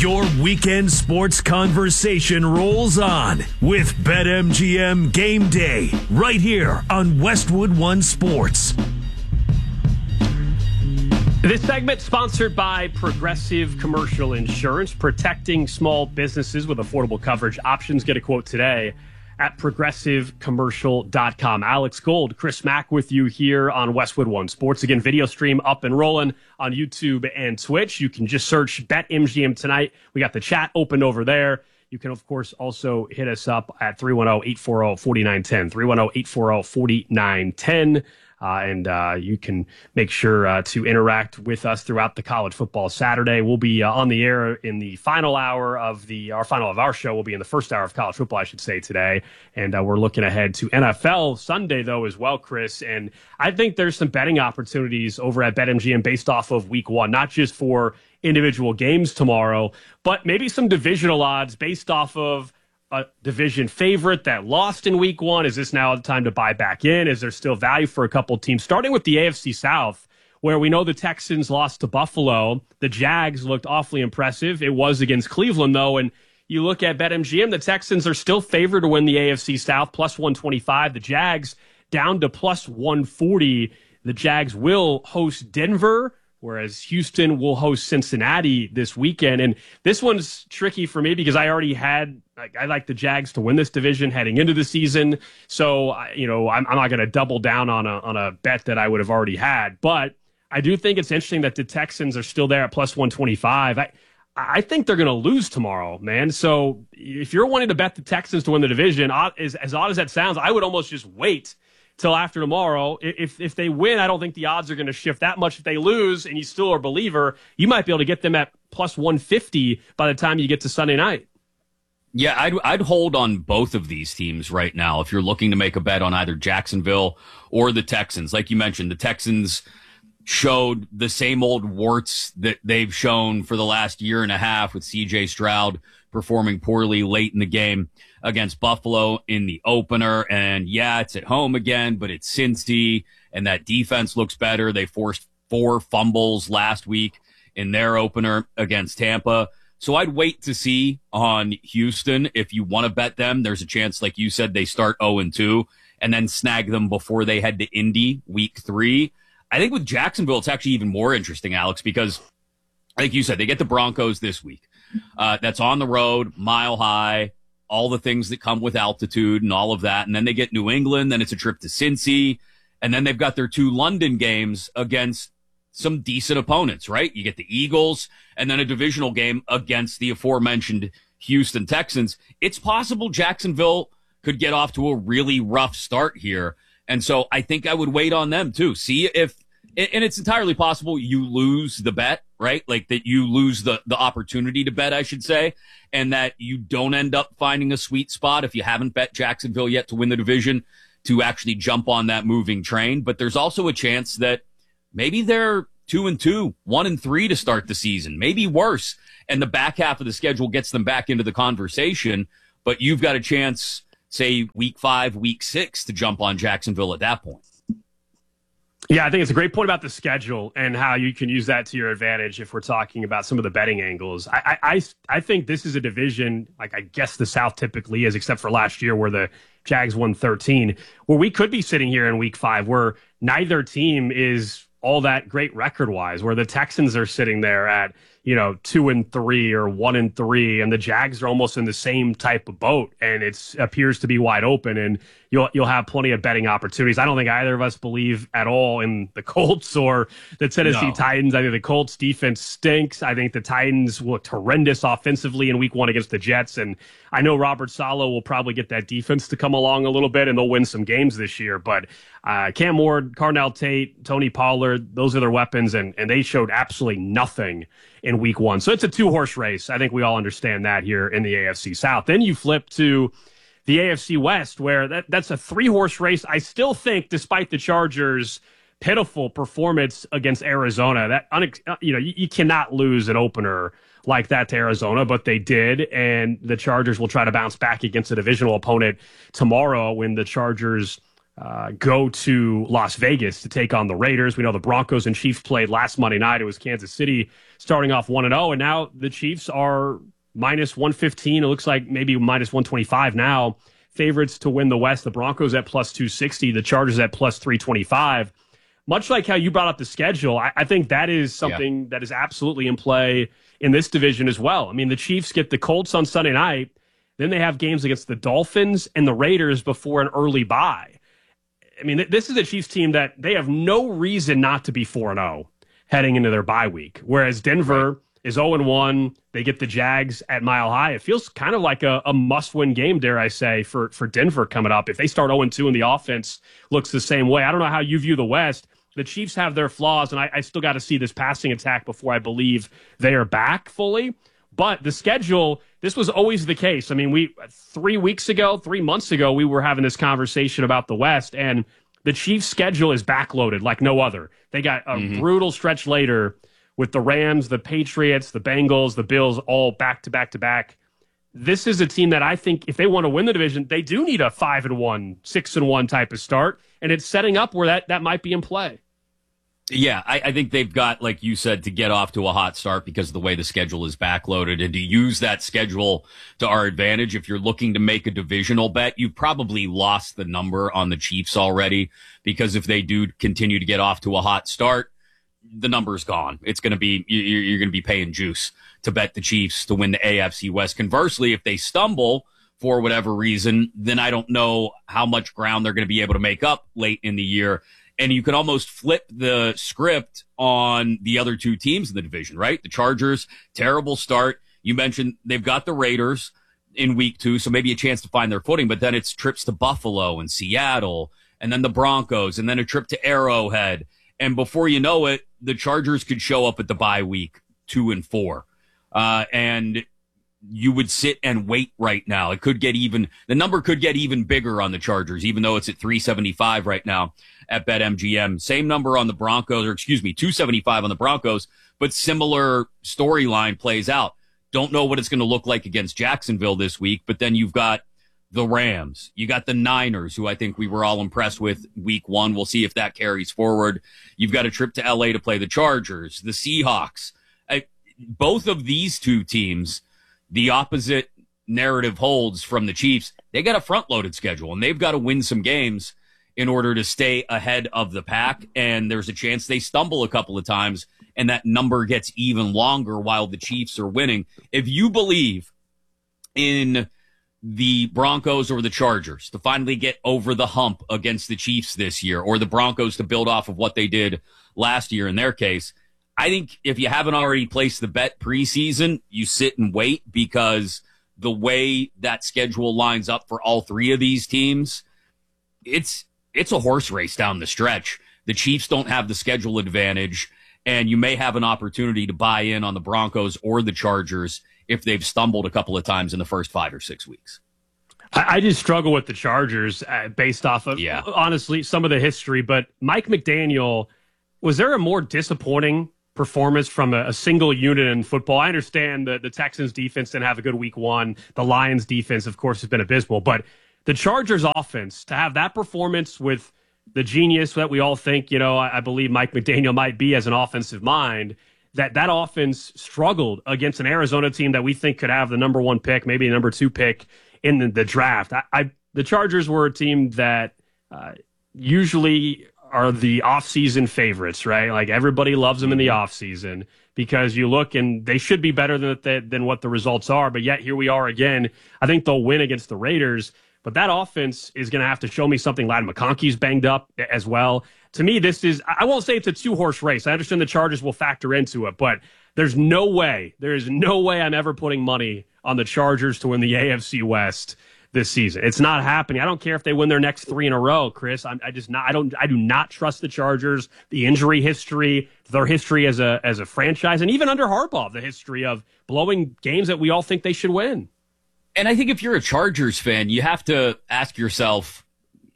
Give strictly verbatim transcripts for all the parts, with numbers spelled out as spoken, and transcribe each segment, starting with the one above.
Your weekend sports conversation rolls on with BetMGM Game Day right here on Westwood One Sports. This segment sponsored by Progressive Commercial Insurance, protecting small businesses with affordable coverage options. Get a quote today at progressive commercial dot com. Alex Gold, Chris Mack with you here on Westwood One Sports. Again, video stream up and rolling on YouTube and Twitch. You can just search BetMGM tonight. We got the chat open over there. You can, of course, also hit us up at three one zero, eight four zero, four nine one zero, three one zero, eight four zero, four nine one zero. Uh, and uh, you can make sure uh, to interact with us throughout the college football Saturday. We'll be uh, on the air in the final hour of the our final of our show. Will be in the first hour of college football, I should say, today. And uh, we're looking ahead to N F L Sunday, though, as well, Chris. And I think there's some betting opportunities over at BetMGM based off of week one, not just for individual games tomorrow, but maybe some divisional odds based off of a division favorite that lost in week one. Is this now the time to buy back in? Is there still value for a couple teams? Starting with the A F C South, where we know the Texans lost to Buffalo. The Jags looked awfully impressive. It was against Cleveland, though, and you look at BetMGM, the Texans are still favored to win the A F C South, plus one twenty-five. The Jags down to plus one forty. The Jags will host Denver, whereas Houston will host Cincinnati this weekend. And this one's tricky for me because I already had, like, I like the Jags to win this division heading into the season. So, you know, I'm, I'm not going to double down on a, on a bet that I would have already had. But I do think it's interesting that the Texans are still there at plus one twenty-five. I, I think they're going to lose tomorrow, man. So if you're wanting to bet the Texans to win the division, as, as odd as that sounds, I would almost just wait till after tomorrow. If if they win, I don't think the odds are going to shift that much. If they lose and you still are a believer, you might be able to get them at plus one fifty by the time you get to Sunday night. Yeah, I'd, I'd hold on both of these teams right now if you're looking to make a bet on either Jacksonville or the Texans. Like you mentioned, the Texans showed the same old warts that they've shown for the last year and a half, with C J Stroud performing poorly late in the game against Buffalo in the opener. And yeah, it's at home again, but it's Cincy, and that defense looks better. They forced four fumbles last week in their opener against Tampa. So I'd wait to see on Houston. If you want to bet them, there's a chance, like you said, they start oh and two and then snag them before they head to Indy week three. I think with Jacksonville, it's actually even more interesting, Alex, because like you said, they get the Broncos this week. Uh, that's on the road, mile high, all the things that come with altitude and all of that. And then they get New England, then it's a trip to Cincy, and then they've got their two London games against some decent opponents, right? You get the Eagles and then a divisional game against the aforementioned Houston Texans. It's possible Jacksonville could get off to a really rough start here. And so I think I would wait on them too. See if, and it's entirely possible you lose the bet, right? Like that you lose the, the opportunity to bet, I should say, and that you don't end up finding a sweet spot if you haven't bet Jacksonville yet to win the division to actually jump on that moving train. But there's also a chance that maybe they're two and two, one and three to start the season, maybe worse. And the back half of the schedule gets them back into the conversation, but you've got a chance, say week five, week six, to jump on Jacksonville at that point. Yeah, I think it's a great point about the schedule and how you can use that to your advantage if we're talking about some of the betting angles. I, I, I think this is a division, like I guess the South typically is, except for last year where the Jags won thirteen, where we could be sitting here in week five where neither team is all that great record-wise, where the Texans are sitting there at, you know, two and three or one and three, and the Jags are almost in the same type of boat, and it appears to be wide open, and you'll you'll have plenty of betting opportunities. I don't think either of us believe at all in the Colts or the Tennessee no. Titans. I think the Colts defense stinks. I think the Titans looked horrendous offensively in week one against the Jets, and I know Robert Saleh will probably get that defense to come along a little bit, and they'll win some games this year, but uh, Cam Ward, Carnell Tate, Tony Pollard, those are their weapons, and, and they showed absolutely nothing in week one. So it's a two-horse race. I think we all understand that here in the A F C South. Then you flip to the A F C West, where that, that's a three-horse race. I still think, despite the Chargers' pitiful performance against Arizona, that unex- you know you, you cannot lose an opener like that to Arizona, but they did, and the Chargers will try to bounce back against a divisional opponent tomorrow when the Chargers uh, go to Las Vegas to take on the Raiders. We know the Broncos and Chiefs played last Monday night. It was Kansas City starting off one and oh, and now the Chiefs are minus one fifteen. It looks like maybe minus one twenty-five now. Favorites to win the West. The Broncos at plus two sixty. The Chargers at plus three twenty-five. Much like how you brought up the schedule, I, I think that is something yeah. that is absolutely in play in this division as well. I mean, the Chiefs get the Colts on Sunday night. Then they have games against the Dolphins and the Raiders before an early bye. I mean, th- this is a Chiefs team that they have no reason not to be four and oh heading into their bye week, whereas Denver right. is oh and one. They get the Jags at Mile High. It feels kind of like a, a must-win game, dare I say, for, for Denver coming up. If they start oh and two and the offense looks the same way, I don't know how you view the West. The Chiefs have their flaws, and I, I still got to see this passing attack before I believe they are back fully. But the schedule, this was always the case. I mean, we three weeks ago, three months ago, we were having this conversation about the West, and the Chiefs' schedule is backloaded like no other. They got a mm-hmm. brutal stretch later with the Rams, the Patriots, the Bengals, the Bills, all back to back to back. This is a team that I think if they want to win the division, they do need a five and one, six and one type of start, and it's setting up where that, that might be in play. Yeah, I, I think they've got, like you said, to get off to a hot start because of the way the schedule is backloaded, and to use that schedule to our advantage. If you're looking to make a divisional bet, you've probably lost the number on the Chiefs already, because if they do continue to get off to a hot start, the number's gone. It's going to be, you're, you're going to be paying juice to bet the Chiefs to win the A F C West. Conversely, if they stumble for whatever reason, then I don't know how much ground they're going to be able to make up late in the year. And you can almost flip the script on the other two teams in the division, right? The Chargers, terrible start. You mentioned they've got the Raiders in week two, so maybe a chance to find their footing, but then it's trips to Buffalo and Seattle, and then the Broncos, and then a trip to Arrowhead. And before you know it, the Chargers could show up at the bye week two and four. Uh, and you would sit and wait right now. It could get even, the number could get even bigger on the Chargers, even though it's at three seventy-five right now at BetMGM. Same number on the Broncos, or excuse me, two seventy-five on the Broncos, but similar storyline plays out. Don't know what it's going to look like against Jacksonville this week, but then you've got the Rams. You got the Niners, who I think we were all impressed with week one. We'll see if that carries forward. You've got a trip to L A to play the Chargers, the Seahawks. I, both of these two teams, the opposite narrative holds from the Chiefs. They got a front-loaded schedule, and they've got to win some games in order to stay ahead of the pack. And there's a chance they stumble a couple of times, and that number gets even longer while the Chiefs are winning. If you believe in the Broncos or the Chargers to finally get over the hump against the Chiefs this year, or the Broncos to build off of what they did last year in their case, I think if you haven't already placed the bet preseason, you sit and wait, because the way that schedule lines up for all three of these teams, it's it's a horse race down the stretch. The Chiefs don't have the schedule advantage, and you may have an opportunity to buy in on the Broncos or the Chargers if they've stumbled a couple of times in the first five or six weeks. I, I just struggle with the Chargers uh, based off of, yeah. honestly, some of the history. But Mike McDaniel, was there a more disappointing performance from a, a single unit in football? I understand that the Texans defense didn't have a good week one. The Lions defense, of course, has been abysmal. But the Chargers offense, to have that performance with the genius that we all think, you know, I, I believe Mike McDaniel might be as an offensive mind, that that offense struggled against an Arizona team that we think could have the number one pick, maybe the number two pick in the, the draft. I, I the Chargers were a team that uh, usually are the offseason favorites, right? Like everybody loves them in the offseason because you look and they should be better than, than than what the results are. But yet here we are again. I think they'll win against the Raiders. But that offense is going to have to show me something. Ladd McConkey's banged up as well. To me, this is, I won't say it's a two-horse race. I understand the Chargers will factor into it, but there's no way, there is no way I'm ever putting money on the Chargers to win the A F C West this season. It's not happening. I don't care if they win their next three in a row, Chris. I'm, I just not, I don't, I do not trust the Chargers, the injury history, their history as a, as a franchise, and even under Harbaugh, the history of blowing games that we all think they should win. And I think if you're a Chargers fan, you have to ask yourself,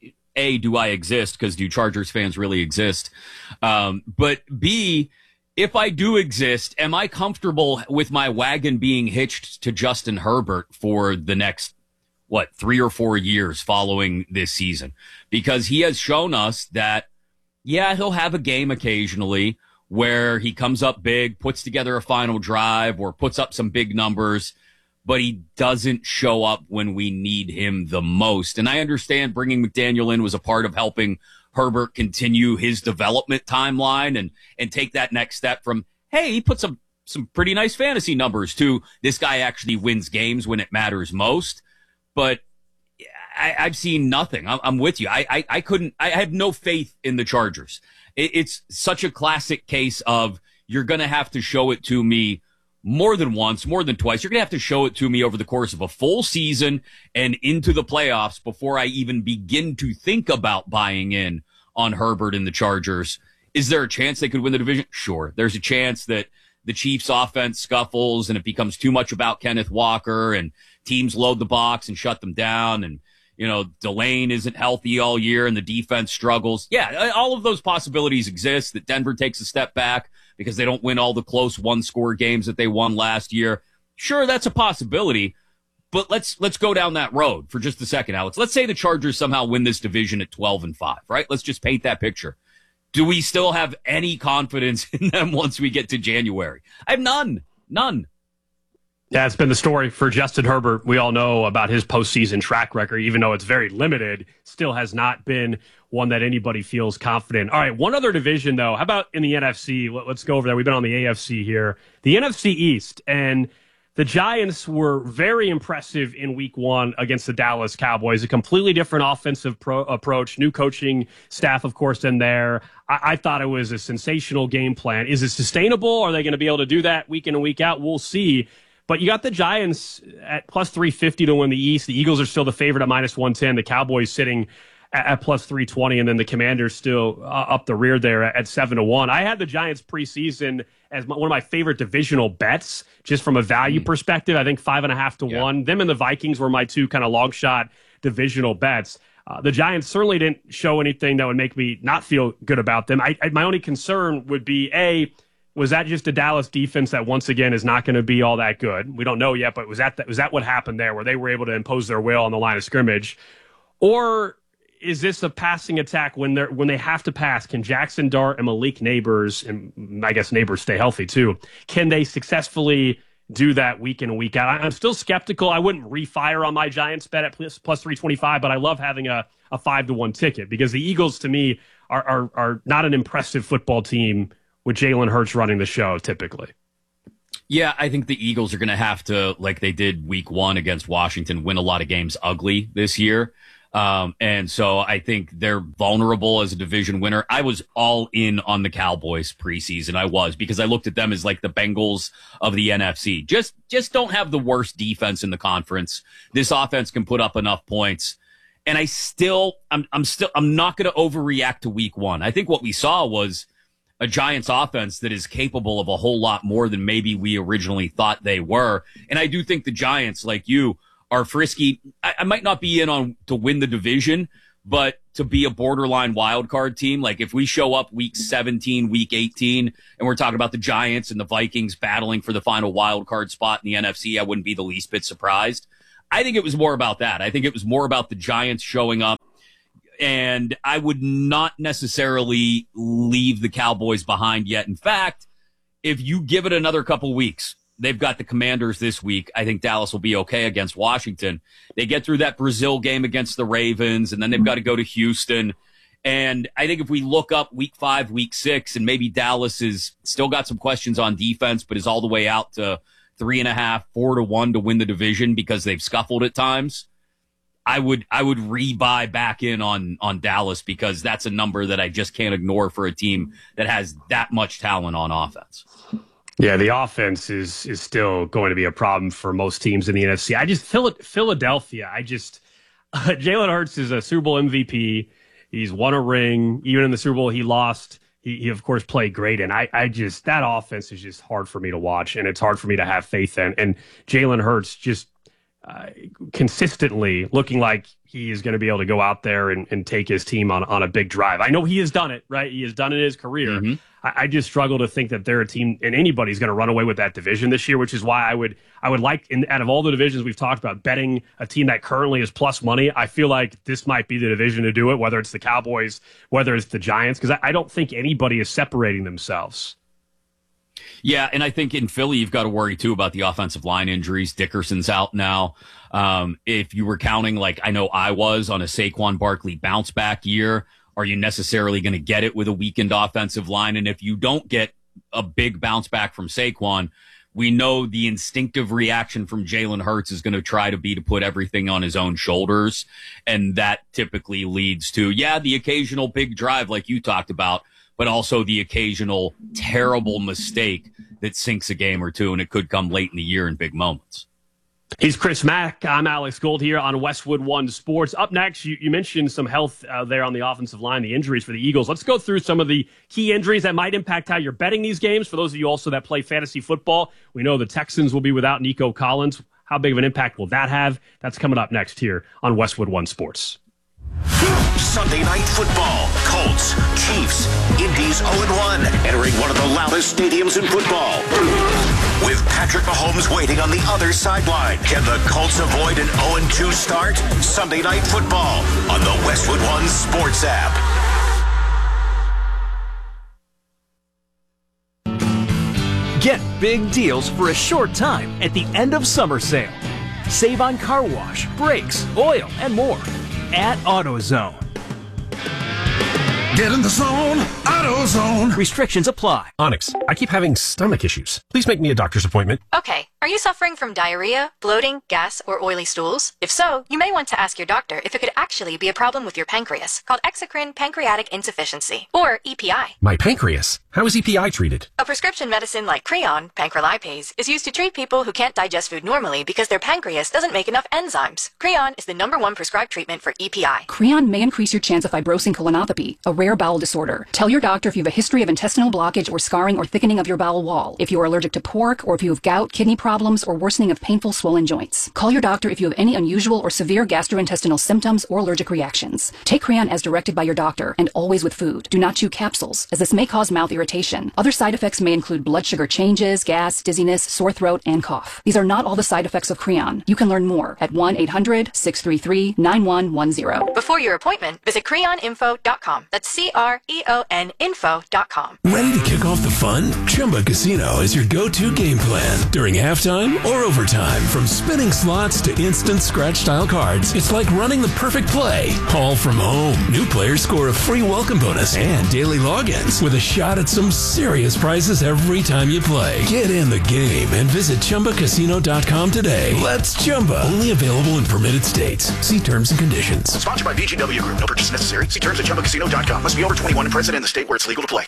A, do I exist? Because do Chargers fans really exist? Um, but B, if I do exist, am I comfortable with my wagon being hitched to Justin Herbert for the next what, three or four years following this season, because he has shown us that, yeah, he'll have a game occasionally where he comes up big, puts together a final drive or puts up some big numbers, but he doesn't show up when we need him the most. And I understand bringing McDaniel in was a part of helping Herbert continue his development timeline and, and take that next step from, hey, he puts some, some pretty nice fantasy numbers to this guy actually wins games when it matters most. But I, I've seen nothing. I'm, I'm with you. I, I, I couldn't, I have no faith in the Chargers. It, it's such a classic case of you're going to have to show it to me more than once, more than twice. You're going to have to show it to me over the course of a full season and into the playoffs before I even begin to think about buying in on Herbert and the Chargers. Is there a chance they could win the division? Sure. There's a chance that the Chiefs offense scuffles and it becomes too much about Kenneth Walker and teams load the box and shut them down. And, you know, Delane isn't healthy all year and the defense struggles. Yeah, all of those possibilities exist, that Denver takes a step back because they don't win all the close one-score games that they won last year. Sure, that's a possibility, but let's let's go down that road for just a second, Alex. Let's say the Chargers somehow win this division at twelve and five, right? Let's just paint that picture. Do we still have any confidence in them once we get to January? I have none. None. Yeah, it's been the story for Justin Herbert. We all know about his postseason track record, even though it's very limited, still has not been one that anybody feels confident. All right, one other division, though. How about in the N F C? Let's go over there. We've been on the A F C here. The N F C East, and the Giants were very impressive in week one against the Dallas Cowboys. A completely different offensive pro- approach, new coaching staff, of course, in there. I-, I thought it was a sensational game plan. Is it sustainable? Are they going to be able to do that week in and week out? We'll see. But you got the Giants at plus three fifty to win the East. The Eagles are still the favorite at minus one ten. The Cowboys sitting at, at plus three twenty, and then the Commanders still uh, up the rear there at, at seven to one. I had the Giants preseason as my, one of my favorite divisional bets, just from a value mm. perspective. I think five and a half to yeah. one. Them and the Vikings were my two kind of long shot divisional bets. Uh, the Giants certainly didn't show anything that would make me not feel good about them. I, I, my only concern would be, A, was that just a Dallas defense that once again is not going to be all that good? We don't know yet, but was that was that what happened there, where they were able to impose their will on the line of scrimmage, or is this a passing attack when they are when they have to pass? Can Jackson Dart and Malik Neighbors, and I guess Neighbors stay healthy too, can they successfully do that week in and week out? I'm still skeptical. I wouldn't refire on my Giants bet at plus, plus three twenty-five, but I love having a, a five to one ticket, because the Eagles to me are are, are not an impressive football team with Jalen Hurts running the show typically. Yeah, I think the Eagles are going to have to, like they did week one against Washington, win a lot of games ugly this year. Um, and so I think they're vulnerable as a division winner. I was all in on the Cowboys preseason. I was, because I looked at them as like the Bengals of the N F C. Just, just don't have the worst defense in the conference. This offense can put up enough points. And I still, I'm, I'm still, I'm not going to overreact to week one. I think what we saw was a Giants offense that is capable of a whole lot more than maybe we originally thought they were. And I do think the Giants, like you, are frisky. I, I might not be in on to win the division, but to be a borderline wild card team. Like if we show up week seventeen, week eighteen, and we're talking about the Giants and the Vikings battling for the final wild card spot in the N F C, I wouldn't be the least bit surprised. I think it was more about that. I think it was more about the Giants showing up. And I would not necessarily leave the Cowboys behind yet. In fact, if you give it another couple weeks, they've got the Commanders this week. I think Dallas will be okay against Washington. They get through that Brazil game against the Ravens, and then they've got to go to Houston. And I think if we look up week five, week six, and maybe Dallas is still got some questions on defense, but is all the way out to three and a half, four to one to win the division because they've scuffled at times, I would I would rebuy back in on on Dallas, because that's a number that I just can't ignore for a team that has that much talent on offense. Yeah, the offense is is still going to be a problem for most teams in the N F C. I just Philadelphia. I just uh, Jalen Hurts is a Super Bowl M V P. He's won a ring. Even in the Super Bowl he lost, he, he of course played great. And I I just that offense is just hard for me to watch, and it's hard for me to have faith in. And Jalen Hurts just. uh, consistently looking like he is going to be able to go out there and, and take his team on, on a big drive. I know he has done it, right? He has done it in his career. Mm-hmm. I, I just struggle to think that they're a team and anybody's going to run away with that division this year, which is why I would I would like, in, out of all the divisions we've talked about, betting a team that currently is plus money, I feel like this might be the division to do it, whether it's the Cowboys, whether it's the Giants, because I, I don't think anybody is separating themselves. Yeah, and I think in Philly, you've got to worry, too, about the offensive line injuries. Dickerson's out now. Um, if you were counting, like I know I was, on a Saquon Barkley bounce-back year, are you necessarily going to get it with a weakened offensive line? And if you don't get a big bounce-back from Saquon, we know the instinctive reaction from Jalen Hurts is going to try to be to put everything on his own shoulders. And that typically leads to, yeah, the occasional big drive like you talked about, but also the occasional terrible mistake that sinks a game or two, and it could come late in the year in big moments. He's Chris Mack. I'm Alex Gold here on Westwood One Sports. Up next, you, you mentioned some health uh, there on the offensive line, the injuries for the Eagles. Let's go through some of the key injuries that might impact how you're betting these games. For those of you also that play fantasy football, we know the Texans will be without Nico Collins. How big of an impact will that have? That's coming up next here on Westwood One Sports. Sunday Night Football. Colts, Chiefs, Indy's oh and one, entering one of the loudest stadiums in football. With Patrick Mahomes waiting on the other sideline, can the Colts avoid an oh and two start? Sunday Night Football on the Westwood One Sports app. Get big deals for a short time at the end of summer sale. Save on car wash, brakes, oil, and more at AutoZone. Get in the zone, AutoZone. Restrictions apply. Onyx, I keep having stomach issues. Please make me a doctor's appointment. Okay, are you suffering from diarrhea, bloating, gas, or oily stools? If so, you may want to ask your doctor if it could actually be a problem with your pancreas, called exocrine pancreatic insufficiency, or E P I. My pancreas? How is E P I treated? A prescription medicine like Creon, pancrelipase, is used to treat people who can't digest food normally because their pancreas doesn't make enough enzymes. Creon is the number one prescribed treatment for E P I. Creon may increase your chance of fibrosing colonopathy, a rare bowel disorder. Tell your doctor if you have a history of intestinal blockage or scarring or thickening of your bowel wall, if you are allergic to pork, or if you have gout, kidney problems, or worsening of painful swollen joints. Call your doctor if you have any unusual or severe gastrointestinal symptoms or allergic reactions. Take Creon as directed by your doctor, and always with food. Do not chew capsules, as this may cause mouth irritation. Other side effects may include blood sugar changes, gas, dizziness, sore throat, and cough. These are not all the side effects of Creon. You can learn more at one eight hundred, six three three, nine one one zero. Before your appointment, visit creon info dot com. That's C R E O N info dot com. Ready to kick off the fun? Chumba Casino is your go-to game plan. During halftime or overtime, from spinning slots to instant scratch-style cards, it's like running the perfect play, all from home. New players score a free welcome bonus and daily logins with a shot at some serious prizes every time you play. Get in the game and visit chumba casino dot com today. Let's Chumba. Only available in permitted states. See terms and conditions. Sponsored by V G W Group. No purchase necessary. See terms at chumba casino dot com. Must be over twenty-one and present in the state where it's legal to play.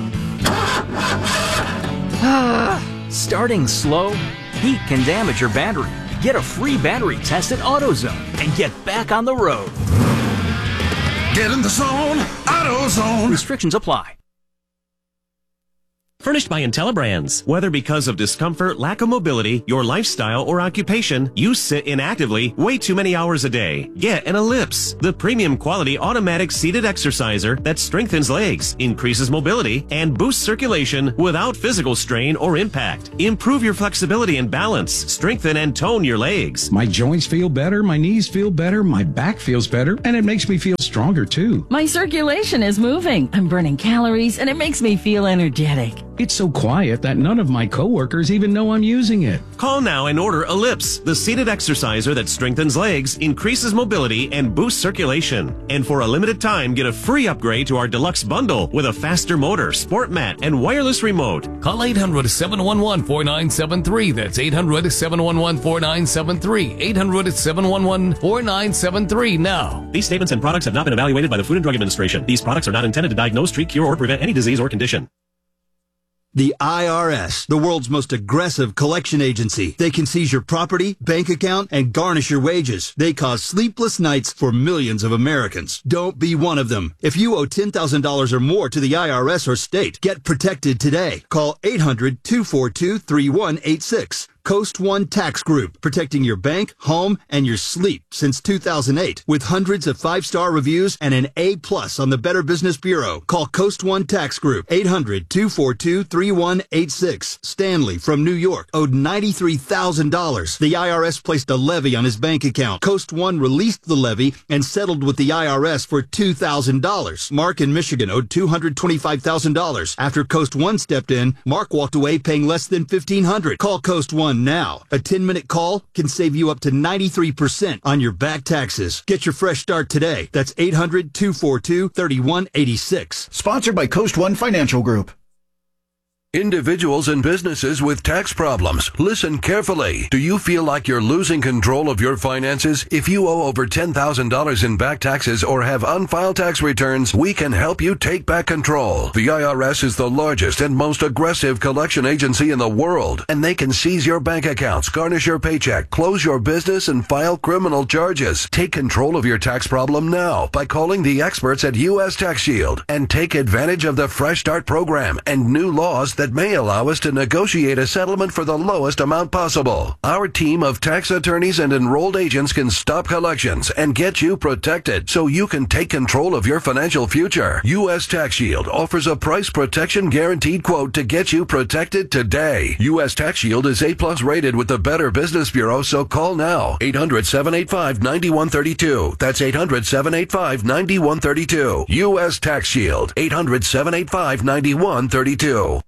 Starting slow? Heat can damage your battery. Get a free battery test at AutoZone and get back on the road. Get in the zone, AutoZone. Restrictions apply. Furnished by IntelliBrands. Whether because of discomfort, lack of mobility, your lifestyle, or occupation, you sit inactively way too many hours a day. Get an Ellipse, the premium quality automatic seated exerciser that strengthens legs, increases mobility, and boosts circulation without physical strain or impact. Improve your flexibility and balance. Strengthen and tone your legs. My joints feel better, my knees feel better, my back feels better, and it makes me feel stronger too. My circulation is moving. I'm burning calories, and it makes me feel energetic. It's so quiet that none of my coworkers even know I'm using it. Call now and order Ellipse, the seated exerciser that strengthens legs, increases mobility, and boosts circulation. And for a limited time, get a free upgrade to our deluxe bundle with a faster motor, sport mat, and wireless remote. Call eight hundred, seven one one, four nine seven three. That's eight hundred, seven one one, four nine seven three. eight hundred, seven one one, four nine seven three now. These statements and products have not been evaluated by the Food and Drug Administration. These products are not intended to diagnose, treat, cure, or prevent any disease or condition. The I R S, the world's most aggressive collection agency. They can seize your property, bank account, and garnish your wages. They cause sleepless nights for millions of Americans. Don't be one of them. If you owe ten thousand dollars or more to the I R S or state, get protected today. Call eight hundred, two four two, three one eight six. Coast One Tax Group, protecting your bank, home, and your sleep since two thousand eight. With hundreds of five-star reviews and an A plus on the Better Business Bureau. Call Coast One Tax Group, eight hundred, two four two, three one eight six. Stanley from New York owed ninety-three thousand dollars. The I R S placed a levy on his bank account. Coast One released the levy and settled with the I R S for two thousand dollars. Mark in Michigan owed two hundred twenty-five thousand dollars. After Coast One stepped in, Mark walked away paying less than fifteen hundred dollars. Call Coast One now. A ten-minute call can save you up to ninety-three percent on your back taxes. Get your fresh start today. That's eight hundred, two four two, three one eight six. Sponsored by Coast One Financial Group. Individuals and businesses with tax problems, listen carefully. Do you feel like you're losing control of your finances? If you owe over ten thousand dollars in back taxes or have unfiled tax returns, we can help you take back control. The I R S is the largest and most aggressive collection agency in the world, and they can seize your bank accounts, garnish your paycheck, close your business, and file criminal charges. Take control of your tax problem now by calling the experts at U S Tax Shield and take advantage of the Fresh Start program and new laws that may allow us to negotiate a settlement for the lowest amount possible. Our team of tax attorneys and enrolled agents can stop collections and get you protected so you can take control of your financial future. U S Tax Shield offers a price protection guaranteed quote to get you protected today. U S Tax Shield is A plus rated with the Better Business Bureau, so call now. eight hundred, seven eight five, nine one three two. That's eight hundred, seven eight five, nine one three two. U S Tax Shield. eight hundred, seven eight five, nine one three two.